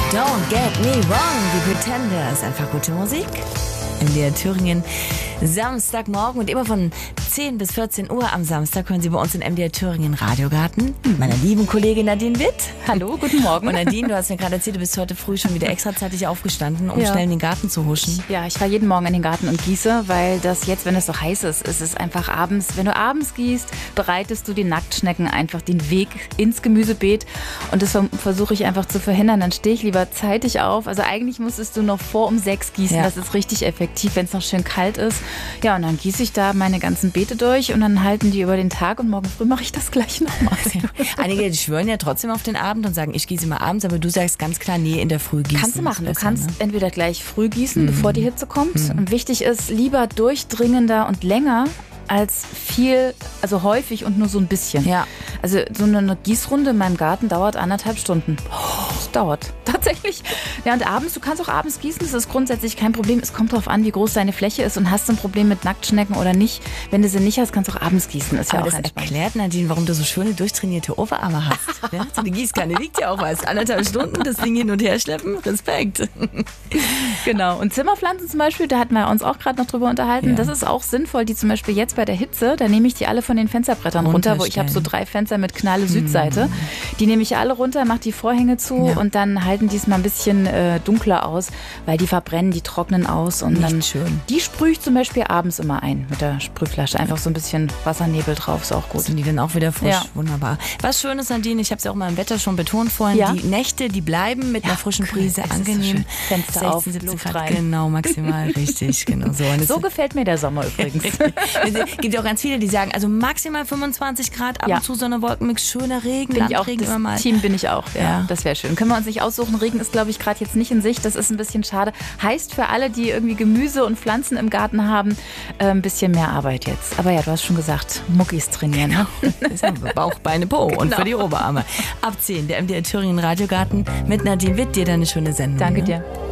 Don't get me wrong, die Pretenders. Einfach gute Musik. MDR Thüringen, Samstagmorgen und immer von 10 bis 14 Uhr am Samstag hören Sie bei uns in MDR Thüringen Radiogarten mit meiner lieben Kollegin Nadine Witt. Hallo, guten Morgen. Und Nadine, du hast mir gerade erzählt, du bist heute früh schon wieder extrazeitig aufgestanden, um schnell in den Garten zu huschen. Ja, ich fahre jeden Morgen in den Garten und gieße, weil das jetzt, wenn es so heiß ist, ist es einfach abends. Wenn du abends gießt, bereitest du den Nacktschnecken einfach den Weg ins Gemüsebeet und das versuche ich einfach zu verhindern. Dann stehe ich lieber zeitig auf. Also eigentlich müsstest du noch um 6 gießen, das ist richtig effektiv, wenn es noch schön kalt ist. Ja, und dann gieße ich da meine ganzen Beete durch und dann halten die über den Tag und morgen früh mache ich das gleich nochmal. Einige, die schwören ja trotzdem auf den Abend und sagen, ich gieße mal abends, aber du sagst ganz klar, nee, in der Früh gießen. Kannst du machen. Du kannst entweder gleich früh gießen, bevor die Hitze kommt. Und wichtig ist, lieber durchdringender und länger als viel, also häufig und nur so ein bisschen. Ja. Also so eine Gießrunde in meinem Garten dauert 1,5 Stunden. Das dauert tatsächlich. Ja, und abends, du kannst auch abends gießen, das ist grundsätzlich kein Problem. Es kommt darauf an, wie groß deine Fläche ist und hast du ein Problem mit Nacktschnecken oder nicht. Wenn du sie nicht hast, kannst du auch abends gießen. Ist ja aber auch das entspannt. erklärt, Nadine, warum du so schöne, durchtrainierte Oberarme hast. Ja? So eine Gießkanne wiegt ja auch was. 1,5 Stunden das Ding hin und her schleppen. Respekt. Genau. Und Zimmerpflanzen zum Beispiel, da hatten wir uns auch gerade noch drüber unterhalten. Ja. Das ist auch sinnvoll, die zum Beispiel jetzt bei der Hitze, da nehme ich die alle von den Fensterbrettern runter, wo ich habe so 3 Fenster mit Knalle Südseite. Die nehme ich alle runter, mache die Vorhänge zu und dann halten die es mal ein bisschen dunkler aus, weil die verbrennen, die trocknen aus. Und Nicht dann schön. Die sprühe ich zum Beispiel abends immer ein mit der Sprühflasche. Einfach so ein bisschen Wassernebel drauf, ist auch gut. Sind die dann auch wieder frisch? Ja. Wunderbar. Was schön ist, Nadine, ich habe es ja auch mal im Wetter schon betont vorhin, Ja. die Nächte, die bleiben mit einer frischen Prise es ist so angenehm. schön. Fenster 16, auf, 17 Luft Grad, rein. genau, maximal, richtig, genau so. Und So gefällt mir der Sommer übrigens. es gibt ja auch ganz viele, die sagen, also maximal 25 Grad, ab Ja. und zu so eine Wolkenmix, schöner Regen, Bin ich auch, Landregen immer mal. das Team bin ich auch. Ja. Das wäre schön. Können wir uns nicht aussuchen. Regen ist, glaube ich, gerade jetzt nicht in Sicht. Das ist ein bisschen schade. Heißt für alle, die irgendwie Gemüse und Pflanzen im Garten haben, ein bisschen mehr Arbeit jetzt. Aber ja, du hast schon gesagt, Muckis trainieren. Ne? Das ist ja Bauch, Beine, Po und für die Oberarme. Ab 10, der MDR Thüringen Radiogarten mit Nadine Witt. Dir dann eine schöne Sendung. Danke ne? dir.